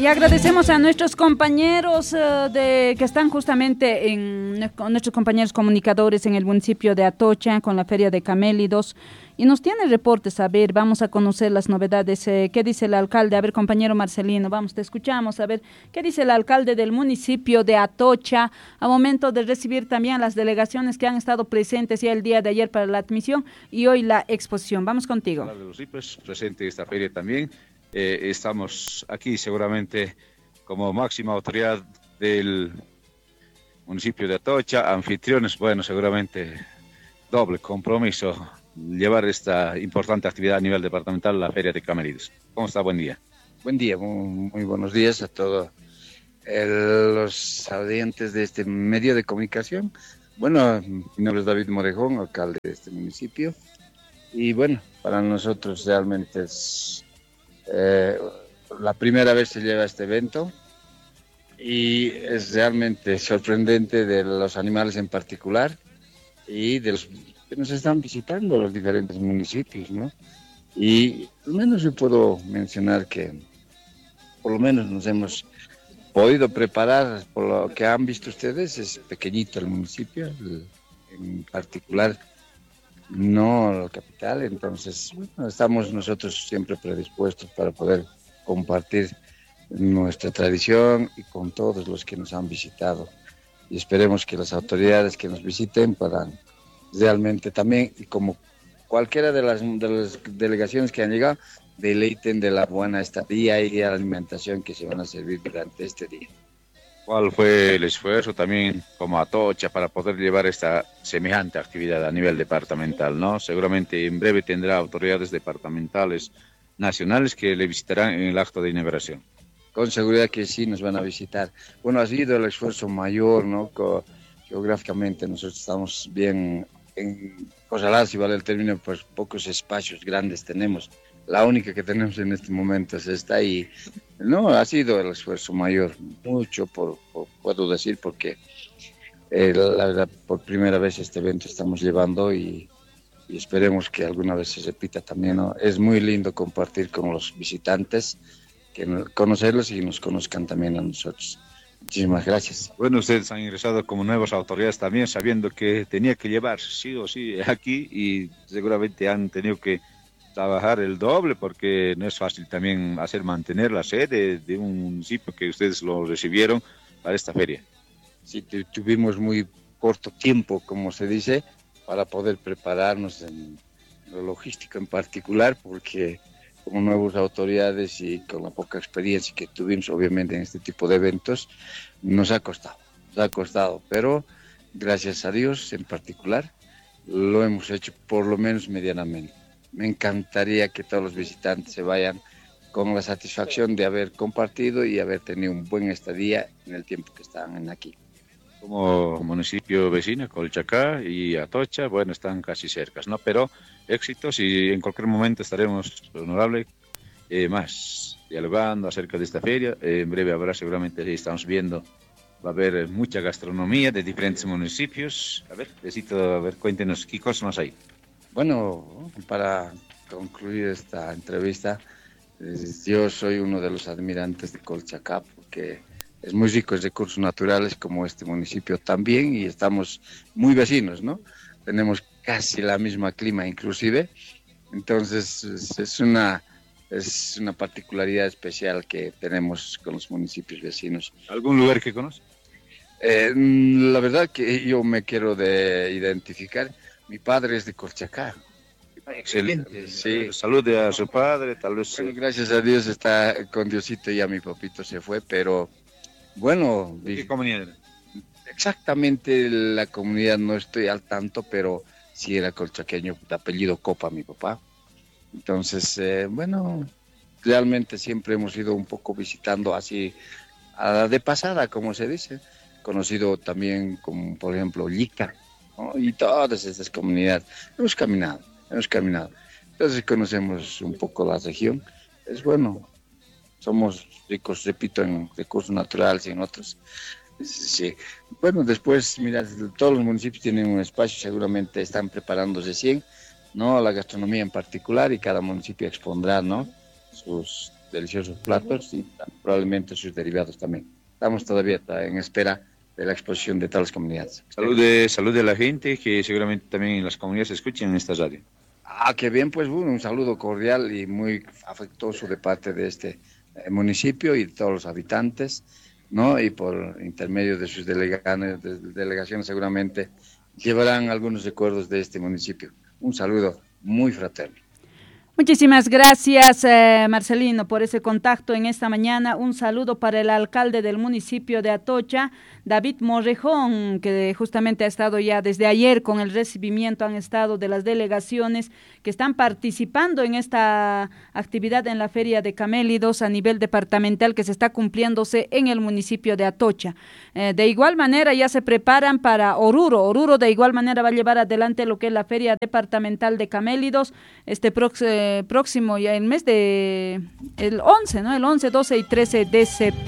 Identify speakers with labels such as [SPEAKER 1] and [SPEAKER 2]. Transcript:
[SPEAKER 1] Y agradecemos a nuestros compañeros que están justamente con nuestros compañeros comunicadores en el municipio de Atocha con la Feria de Camélidos y nos tiene reportes. A ver, vamos a conocer las novedades. ¿Qué dice el alcalde? A ver, compañero Marcelino, vamos, te escuchamos. A ver, ¿qué dice el alcalde del municipio de Atocha a momento de recibir también a las delegaciones que han estado presentes ya el día de ayer para la admisión y hoy la exposición? Vamos contigo.
[SPEAKER 2] De los IPES, presente esta feria también. Estamos aquí seguramente como máxima autoridad del municipio de Atocha, anfitriones, bueno, seguramente doble compromiso llevar esta importante actividad a nivel departamental, la Feria de Camélidos. ¿Cómo está? Buen día.
[SPEAKER 3] Buen día, muy buenos días a todos los audientes de este medio de comunicación. Bueno, mi nombre es David Morejón, alcalde de este municipio, y bueno, para nosotros realmente es la primera vez que se lleva este evento y es realmente sorprendente de los animales en particular y de los que nos están visitando los diferentes municipios, ¿no? Y al menos yo puedo mencionar que por lo menos nos hemos podido preparar, por lo que han visto ustedes, es pequeñito el municipio, en particular no la capital, entonces bueno, estamos nosotros siempre predispuestos para poder compartir nuestra tradición y con todos los que nos han visitado. Y esperemos que las autoridades que nos visiten puedan realmente también, y como cualquiera de las delegaciones que han llegado, deleiten de la buena estadía y la alimentación que se van a servir durante este día.
[SPEAKER 2] ¿Cuál fue el esfuerzo también como Atocha para poder llevar esta semejante actividad a nivel departamental, ¿no? Seguramente en breve tendrá autoridades departamentales nacionales que le visitarán en el acto de inauguración.
[SPEAKER 3] Con seguridad que sí nos van a visitar. Bueno, ha sido el esfuerzo mayor, ¿no? Geográficamente nosotros estamos bien en Cosalá, si vale el término, pues pocos espacios grandes tenemos. La única que tenemos en este momento es esta y no, ha sido el esfuerzo mayor, mucho puedo decir, porque la verdad por primera vez este evento estamos llevando y esperemos que alguna vez se repita también, ¿no? Es muy lindo compartir con los visitantes, conocerlos y nos conozcan también a nosotros. Muchísimas gracias.
[SPEAKER 2] Bueno, ustedes han ingresado como nuevas autoridades también sabiendo que tenía que llevar sí o sí aquí y seguramente han tenido que trabajar el doble porque no es fácil también mantener la sede de un municipio que ustedes lo recibieron para esta feria.
[SPEAKER 3] Sí, tuvimos muy corto tiempo, como se dice, para poder prepararnos en lo logístico en particular, porque como nuevas autoridades y con la poca experiencia que tuvimos obviamente en este tipo de eventos, nos ha costado, pero gracias a Dios en particular lo hemos hecho por lo menos medianamente. Me encantaría que todos los visitantes se vayan con la satisfacción de haber compartido y haber tenido un buen estadía en el tiempo que están aquí.
[SPEAKER 2] Como municipio vecino, Colchacá y Atocha, bueno, están casi cercas, ¿no? Pero éxitos y en cualquier momento estaremos, honorable, más dialogando acerca de esta feria. En breve habrá seguramente, estamos viendo, va a haber mucha gastronomía de diferentes municipios. A ver, cuéntenos, ¿qué cosas más hay?
[SPEAKER 3] Bueno, para concluir esta entrevista, yo soy uno de los admirantes de Colchacá porque es muy rico en recursos naturales como este municipio también y estamos muy vecinos, ¿no? Tenemos casi la misma clima inclusive, entonces es una particularidad especial que tenemos con los municipios vecinos.
[SPEAKER 2] ¿Algún lugar que conoce?
[SPEAKER 3] La verdad que yo me quiero identificar. Mi padre es de Colchacá.
[SPEAKER 2] Excelente. Sí. Salude a su padre, tal vez.
[SPEAKER 3] Bueno, gracias a Dios está con Diosito, ya mi papito se fue, pero bueno.
[SPEAKER 2] ¿Qué comunidad era?
[SPEAKER 3] Exactamente la comunidad no estoy al tanto, pero sí era colchaqueño, de apellido Copa mi papá. Entonces, bueno, realmente siempre hemos ido un poco visitando así, de pasada, como se dice. Conocido también como, por ejemplo, Llica, ¿no? Y todas estas comunidades. Hemos caminado. Entonces conocemos un poco la región. Es bueno, somos ricos, repito, en recursos naturales y en otros. Sí. Bueno, después, mira, todos los municipios tienen un espacio, seguramente están preparándose 100, ¿no? La gastronomía en particular y cada municipio expondrá, ¿no? Sus deliciosos platos y probablemente sus derivados también. Estamos todavía en espera de la exposición de todas las comunidades.
[SPEAKER 2] Salud de la gente que seguramente también en las comunidades escuchan esta radio.
[SPEAKER 3] Qué bien, pues un saludo cordial y muy afectuoso de parte de este municipio y de todos los habitantes, ¿no? Y por intermedio de sus delegaciones seguramente llevarán algunos recuerdos de este municipio. Un saludo muy fraterno.
[SPEAKER 1] Muchísimas gracias, Marcelino, por ese contacto en esta mañana. Un saludo para el alcalde del municipio de Atocha, David Morrejón, que justamente ha estado ya desde ayer con el recibimiento, han estado de las delegaciones que están participando en esta actividad en la Feria de Camélidos a nivel departamental que se está cumpliéndose en el municipio de Atocha. De igual manera ya se preparan para Oruro. Oruro de igual manera va a llevar adelante lo que es la Feria Departamental de Camélidos próximo ya el mes de el 11, ¿no? El 11, 12 y 13 de septiembre.